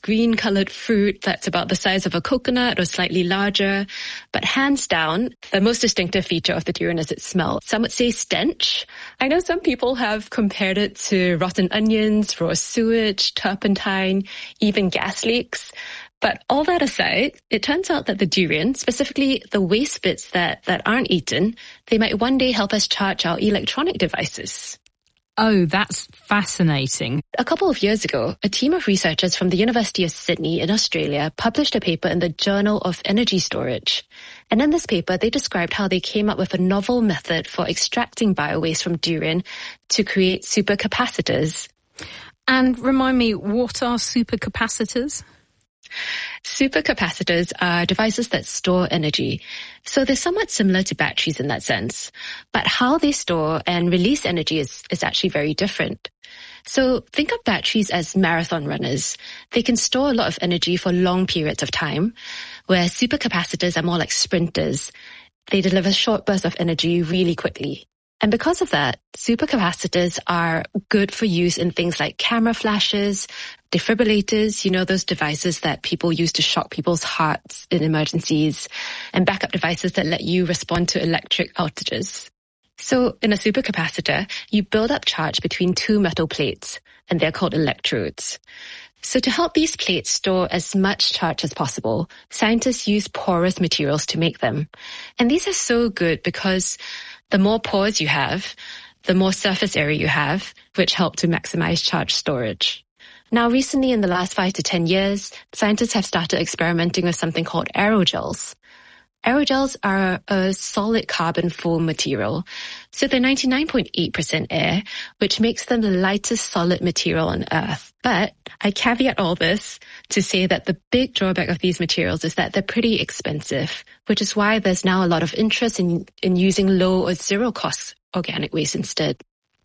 green-colored fruit that's about the size of a coconut or slightly larger. But hands down, the most distinctive feature of the durian is its smell. Some would say stench. I know some people have compared it to rotten onions, raw sewage, turpentine, even gas leaks. But all that aside, it turns out that the durian, specifically the waste bits that aren't eaten, they might one day help us charge our electronic devices. Oh, that's fascinating. A couple of years ago, a team of researchers from the University of Sydney in Australia published a paper in the Journal of Energy Storage. And in this paper, they described how they came up with a novel method for extracting biowaste from durian to create supercapacitors. And remind me, what are supercapacitors? Supercapacitors are devices that store energy. So they're somewhat similar to batteries in that sense. But how they store and release energy is actually very different. So think of batteries as marathon runners. They can store a lot of energy for long periods of time, where supercapacitors are more like sprinters. They deliver short bursts of energy really quickly. And because of that, supercapacitors are good for use in things like camera flashes, defibrillators, those devices that people use to shock people's hearts in emergencies, and backup devices that let you respond to electric outages. So in a supercapacitor, you build up charge between two metal plates, and they're called electrodes. So to help these plates store as much charge as possible, scientists use porous materials to make them. And these are so good because the more pores you have, the more surface area you have, which help to maximize charge storage. Now, recently in the last 5 to 10 years, scientists have started experimenting with something called aerogels. Aerogels are a solid carbon foam material. So they're 99.8% air, which makes them the lightest solid material on Earth. But I caveat all this to say that the big drawback of these materials is that they're pretty expensive, which is why there's now a lot of interest in using low or zero cost organic waste instead.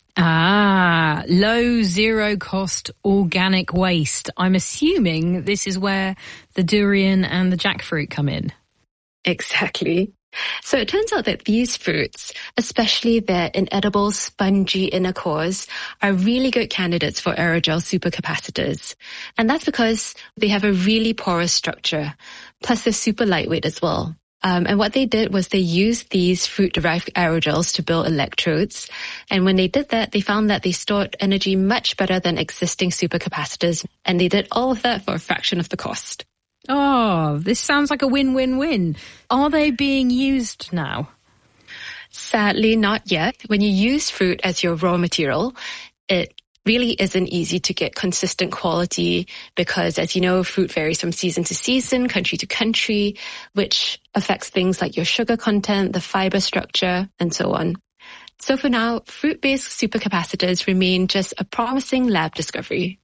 Low, zero-cost organic waste. I'm assuming this is where the durian and the jackfruit come in. Exactly. So it turns out that these fruits, especially their inedible, spongy inner cores, are really good candidates for aerogel supercapacitors. And that's because they have a really porous structure. Plus, they're super lightweight as well. And what they did was they used these fruit-derived aerogels to build electrodes. And when they did that, they found that they stored energy much better than existing supercapacitors. And they did all of that for a fraction of the cost. Oh, this sounds like a win-win-win. Are they being used now? Sadly, not yet. When you use fruit as your raw material, it really isn't easy to get consistent quality because, as you know, fruit varies from season to season, country to country, which affects things like your sugar content, the fiber structure, and so on. So for now, fruit-based supercapacitors remain just a promising lab discovery.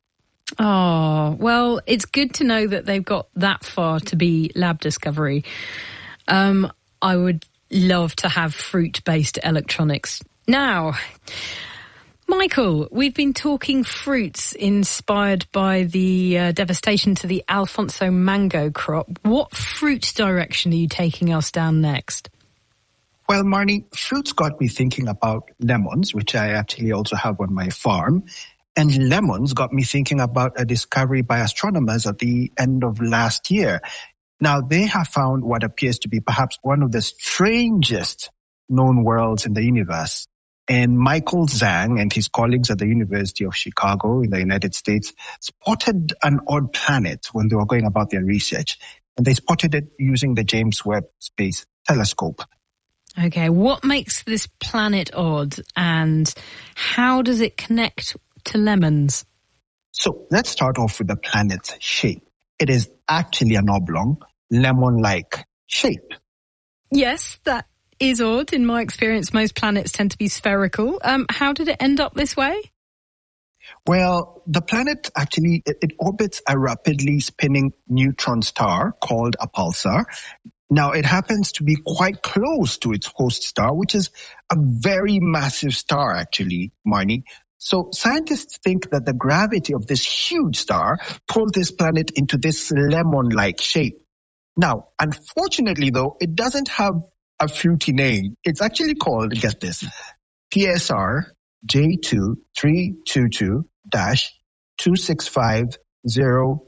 Oh, well, it's good to know that they've got that far to be lab discovery. I would love to have fruit-based electronics. Now, Michael, we've been talking fruits inspired by the devastation to the Alfonso mango crop. What fruit direction are you taking us down next? Well, Marnie, fruits got me thinking about lemons, which I actually also have on my farm. And lemons got me thinking about a discovery by astronomers at the end of last year. Now, they have found what appears to be perhaps one of the strangest known worlds in the universe. And Michael Zhang and his colleagues at the University of Chicago in the United States spotted an odd planet when they were going about their research. And they spotted it using the James Webb Space Telescope. Okay, what makes this planet odd and how does it connect to lemons? So let's start off with the planet's shape. It is actually an oblong, lemon-like shape. Yes, that is odd. In my experience, most planets tend to be spherical. How did it end up this way? Well, the planet actually, it orbits a rapidly spinning neutron star called a pulsar. Now, it happens to be quite close to its host star, which is a very massive star, actually, Marnie. So scientists think that the gravity of this huge star pulled this planet into this lemon-like shape. Now, unfortunately, though, it doesn't have a fruity name. It's actually called, get this, PSR J2322-2650